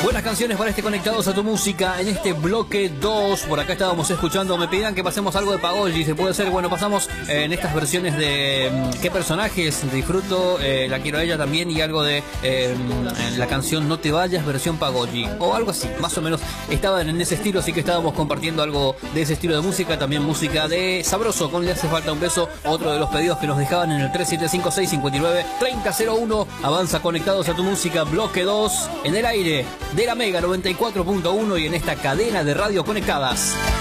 Buenas canciones para este Conectados a tu Música en este bloque 2. Por acá estábamos escuchando, me pedían que pasemos algo de Pagoggi, se puede ser. Bueno, pasamos en estas versiones de qué personajes disfruto, la quiero a ella también, y algo de la canción No te vayas, versión Pagoggi, o algo así, más o menos estaban en ese estilo, así que estábamos compartiendo algo de ese estilo de música. También música de Sabroso con Le hace falta un beso, otro de los pedidos que nos dejaban en el 3756-59-3001. Avanza Conectados a tu Música, bloque 2, en el aire de la Mega 94.1 y en esta cadena de radio conectadas.